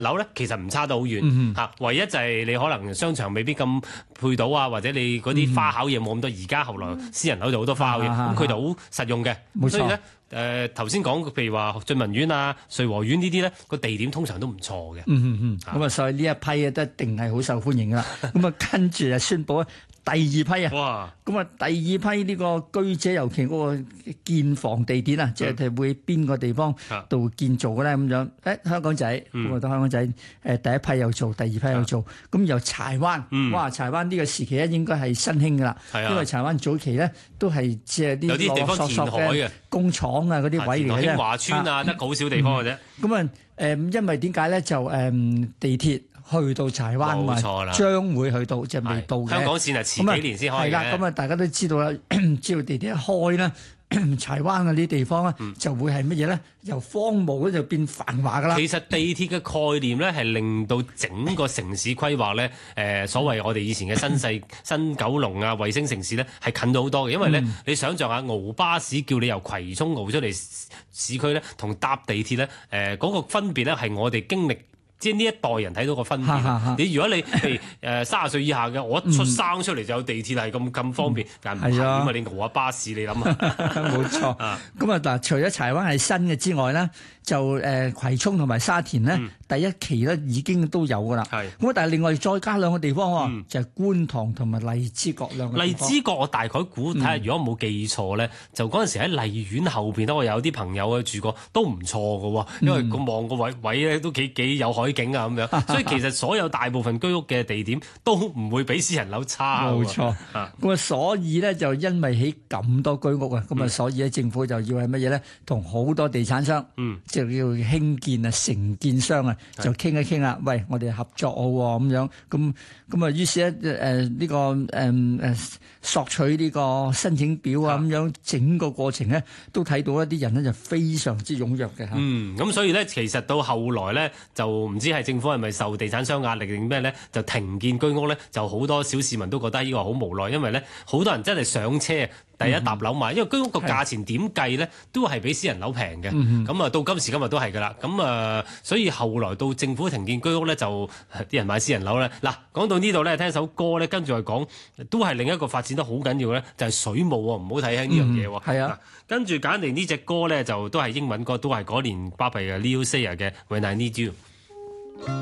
樓咧其實唔差得好遠嚇，唯一就係你可能商場未必咁配到啊，或者你嗰啲花巧嘢冇咁多。而家後來私人樓就好多花巧嘢，咁佢就好實用嘅。 冇錯。 所以咧頭先講譬如話俊文苑啊、瑞和苑呢啲咧，個地點通常都唔錯嘅。 咁啊，所以呢一批都一定係好受歡迎噶啦。咁啊，跟住就宣佈第二批啊。 哇！ 咁啊，第二批呢個居者有其嗰個建房地點啊，即係會邊個地方度建造嘅咧？咁樣香港仔，咁啊到香港仔第一批又做，第二批又做。咁由柴灣，哇！柴灣呢個時期咧應該係新興噶啦，因為柴灣早期咧都係即係啲有啲地方填海嘅工廠啊嗰啲位嚟嘅啫。 興華村啊，得好少地方嘅啫。 咁啊因為點解咧就地鐵去到柴灣嘛，將會去到即係未到嘅。香港線係遲幾年先開嘅。係啦， 咁啊大家都知道啦，只要地鐵一開咧，柴灣嗰啲地方咧就會係乜嘢咧？由荒蕪咧就變繁華噶啦。 其實地鐵嘅概念咧係令到整個城市規劃咧，所謂我哋以前嘅新九龍啊、衛星城市咧係近到好多嘅，因為咧你想象下熬巴士叫你由葵涌熬出嚟市區咧，同搭地鐵咧，嗰個分別咧係我哋經歷。即係呢一代人睇到個分別。你如果你譬如30歲以下嘅，我一生出嚟就有地鐵係咁方便，但係唔係咁啊？你熬下巴士，你諗下。 冇錯。咁啊嗱，除咗柴灣係新嘅之外咧，就葵涌同埋沙田咧，第一期咧已經都有噶啦。係。咁但係另外再加兩個地方喎，就係觀塘同埋荔枝角兩個地方。荔枝角我大概估睇下，如果冇記錯咧，就嗰陣時喺荔園後邊咧，我有啲朋友住過，都唔錯嘅喎，因為個望個位咧都幾有海景啊咁樣，所以其實所有大部分居屋嘅地點都唔會比私人樓差。冇錯。咁啊，所以咧就因為起咁多居屋啊，咁啊，所以咧政府就要係乜嘢咧？同好多地產商，即係叫興建啊、承建商啊，就傾一傾啊。喂，我哋合作好喎咁樣。咁啊，於是咧呢個索取呢個申請表啊咁樣，整個過程咧都睇到一啲人咧就非常之踴躍嘅嚇。 咁所以咧其實到後來咧就唔知係政府係咪受地產商壓力定咩咧，就停建居屋咧，就好多小市民都覺得呢個好無奈，因為咧好多人真係上車第一沓樓買，因為居屋個價錢點計咧都係比私人樓平嘅。咁啊到今時今日都係噶啦。咁啊所以後來到政府停建居屋咧，就啲人買私人樓咧。嗱，講到呢度咧，聽首歌咧，跟住嚟講都係另一個發展得好緊要咧，就係水務喎，唔好睇輕呢樣嘢喎。係啊，跟住揀嚟呢隻歌咧，就都係英文歌，都係嗰年巴閉嘅 Leo Sayer 嘅 When I Need You。